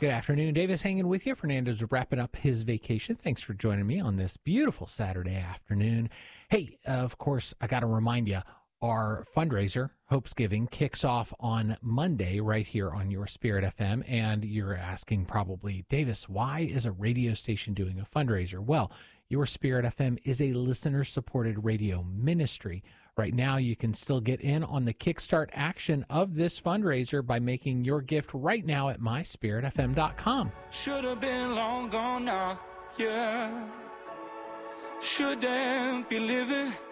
Good afternoon. Davis hanging with you. Fernando's wrapping up his vacation. Thanks for joining me on this beautiful Saturday afternoon. Hey, of course, I got to remind you, our fundraiser, Hope's Giving, kicks off on Monday right here on Your Spirit FM. And you're asking probably, Davis, why is a radio station doing a fundraiser? Well, Your Spirit FM is a listener-supported radio ministry. Right now, you can still get in on the Kickstart action of this fundraiser by making your gift right now at myspiritfm.com. Should have been long gone now, yeah. Shouldn't be living